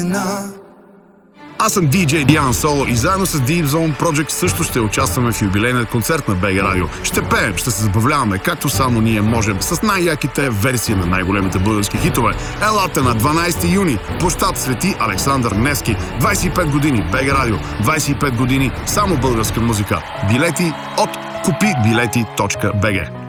Аз съм DJ Диан Соло и заедно с Deep Zone Project също ще участваме в юбилейния концерт на БГ Радио. Ще пеем, ще се забавляваме, както само ние можем, с най-яките версии на най-големите български хитове. Елате на 12 юни, площад Свети Александър Невски. 25 години БГ Радио, 25 години само българска музика. Билети от kupibileti.bg.